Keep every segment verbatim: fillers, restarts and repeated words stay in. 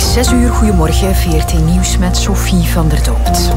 zes uur, goedemorgen, V R T Nieuws met Sophie van der Doopt.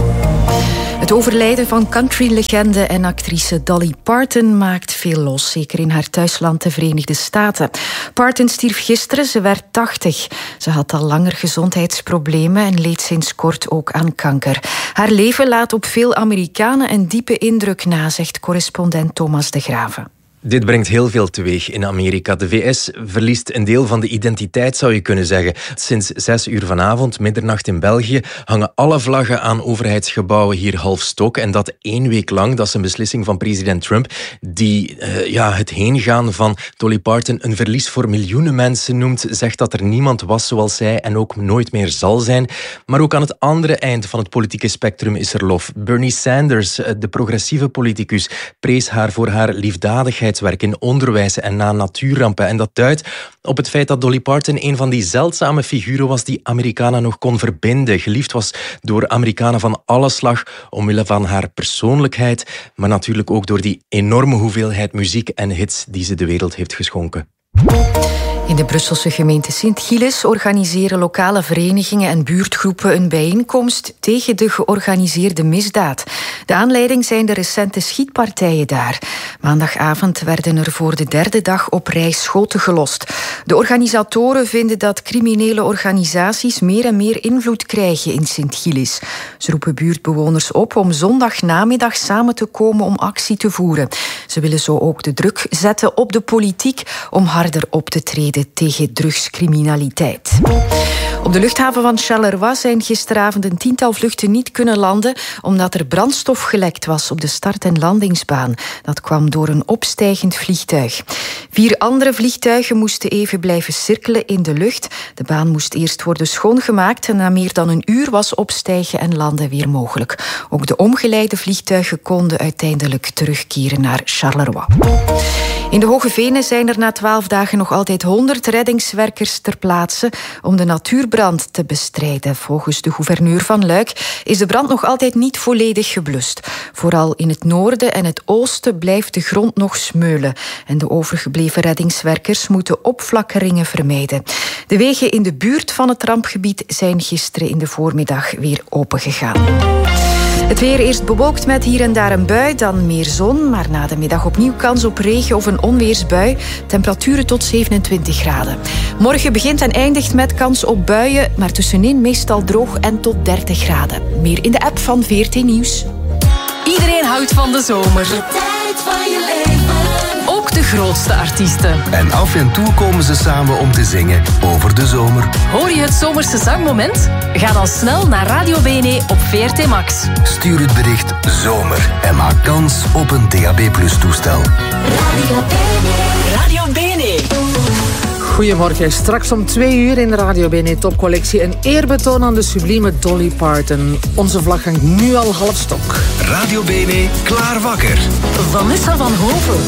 Het overlijden van countrylegende en actrice Dolly Parton maakt veel los, zeker in haar thuisland de Verenigde Staten. Parton stierf gisteren, ze werd tachtig. Ze had al langer gezondheidsproblemen en leed sinds kort ook aan kanker. Haar leven laat op veel Amerikanen een diepe indruk na, zegt correspondent Thomas de Graven. Dit brengt heel veel teweeg in Amerika. De V S verliest een deel van de identiteit, zou je kunnen zeggen. Sinds zes uur vanavond, middernacht in België, hangen alle vlaggen aan overheidsgebouwen hier half stok. En dat één week lang. Dat is een beslissing van president Trump, die uh, ja, het heengaan van Dolly Parton een verlies voor miljoenen mensen noemt. Zegt dat er niemand was zoals zij en ook nooit meer zal zijn. Maar ook aan het andere eind van het politieke spectrum is er lof. Bernie Sanders, de progressieve politicus, prees haar voor haar liefdadigheid in onderwijs en na natuurrampen. En dat duidt op het feit dat Dolly Parton een van die zeldzame figuren was die Amerikanen nog kon verbinden. Geliefd was door Amerikanen van alle slag omwille van haar persoonlijkheid, maar natuurlijk ook door die enorme hoeveelheid muziek en hits die ze de wereld heeft geschonken. In de Brusselse gemeente Sint-Gilles organiseren lokale verenigingen en buurtgroepen een bijeenkomst tegen de georganiseerde misdaad. De aanleiding zijn de recente schietpartijen daar. Maandagavond werden er voor de derde dag op rij schoten gelost. De organisatoren vinden dat criminele organisaties meer en meer invloed krijgen in Sint-Gilles. Ze roepen buurtbewoners op om zondagnamiddag samen te komen om actie te voeren. Ze willen zo ook de druk zetten op de politiek om harder op te treden tegen drugscriminaliteit. Op de luchthaven van Charleroi zijn gisteravond een tiental vluchten niet kunnen landen omdat er brandstof gelekt was op de start- en landingsbaan. Dat kwam door een opstijgend vliegtuig. Vier andere vliegtuigen moesten even blijven cirkelen in de lucht. De baan moest eerst worden schoongemaakt en na meer dan een uur was opstijgen en landen weer mogelijk. Ook de omgeleide vliegtuigen konden uiteindelijk terugkeren naar Charleroi. In de Hoge Venen zijn er na twaalf dagen nog altijd honderd reddingswerkers ter plaatse om de natuurbrand te bestrijden. Volgens de gouverneur van Luik is de brand nog altijd niet volledig geblust. Vooral in het noorden en het oosten blijft de grond nog smeulen. En de overgebleven reddingswerkers moeten opflakkeringen vermijden. De wegen in de buurt van het rampgebied zijn gisteren in de voormiddag weer opengegaan. Het weer eerst bewolkt met hier en daar een bui, dan meer zon, maar na de middag opnieuw kans op regen of een onweersbui. Temperaturen tot zevenentwintig graden. Morgen begint en eindigt met kans op buien, maar tussenin meestal droog en tot dertig graden. Meer in de app van V R T Nieuws. Iedereen houdt van de zomer. De tijd van je leven. Ook de grootste artiesten. En af en toe komen ze samen om te zingen over de zomer. Hoor je het zomerse zangmoment? Ga dan snel naar Radio B N E op V R T Max. Stuur het bericht zomer en maak kans op een D A B plus toestel. Radio B N E. Radio B N E. Goedemorgen. Straks om twee uur in de Radio B N E Topcollectie een eerbetoon aan de sublieme Dolly Parton. Onze vlag hangt nu al half stok. Radio B N E klaar wakker. Vanessa van Hoven.